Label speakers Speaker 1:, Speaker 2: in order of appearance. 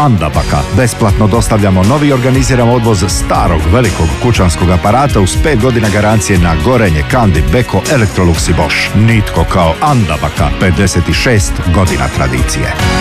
Speaker 1: Andabaka. Besplatno dostavljamo novi i organiziramo odvoz starog velikog kućanskog aparata uz 5 godina garancije na gorenje, Kandi, Beko, Electrolux i Bosch. Nitko kao Andabaka, 56 godina tradicije.